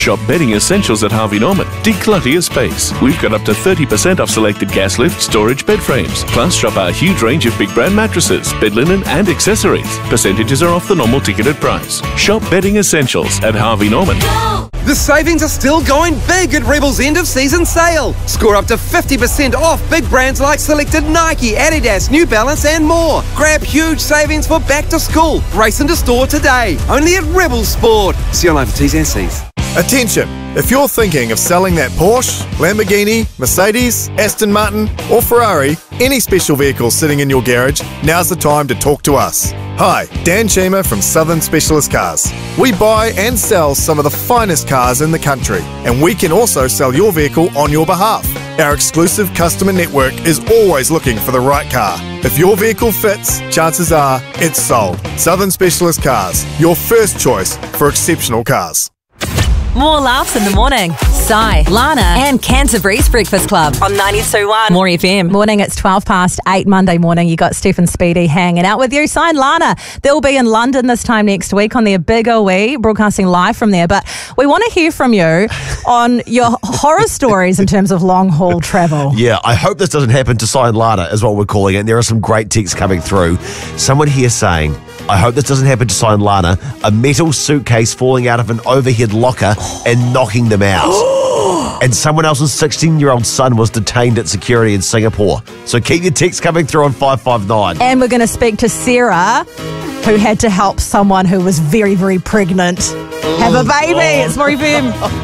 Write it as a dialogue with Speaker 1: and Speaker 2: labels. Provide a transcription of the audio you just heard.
Speaker 1: Shop bedding essentials at Harvey Norman. Declutter your space. We've got up to 30% off selected gas lift storage bed frames. Plus, shop our huge range of big brand mattresses, bed linen and accessories. Percentages are off the normal ticketed price. Shop bedding essentials at Harvey Norman.
Speaker 2: The savings are still going big at Rebel's end of season sale. Score up to 50% off big brands like selected Nike, Adidas, New Balance and more. Grab huge savings for back to school. Race into store today. Only at Rebel Sport. See online for T's and C's.
Speaker 3: Attention! If you're thinking of selling that Porsche, Lamborghini, Mercedes, Aston Martin or Ferrari, any special vehicle sitting in your garage, now's the time to talk to us. Hi, Dan Chima from Southern Specialist Cars. We buy and sell some of the finest cars in the country, and we can also sell your vehicle on your behalf. Our exclusive customer network is always looking for the right car. If your vehicle fits, chances are it's sold. Southern Specialist Cars, your first choice for exceptional cars.
Speaker 4: More laughs in the morning. Sai, Lana and Canterbury's Breakfast Club on 92.1 More FM.
Speaker 5: Morning, it's 8:12 Monday morning. You got Steph and Speedy hanging out with you. Sai and Lana, they'll be in London this time next week on their Big OE, broadcasting live from there. But we want to hear from you on your horror stories in terms of long haul travel.
Speaker 6: Yeah, I hope this doesn't happen to Sai and Lana, is what we're calling it. There are some great texts coming through. Someone here saying, I hope this doesn't happen to Sai and Lana, a metal suitcase falling out of an overhead locker and knocking them out. And someone else's 16-year-old son was detained at security in Singapore. So keep your texts coming through on 559.
Speaker 5: And we're going to speak to Sarah, who had to help someone who was very, very pregnant have a baby. It's More FM.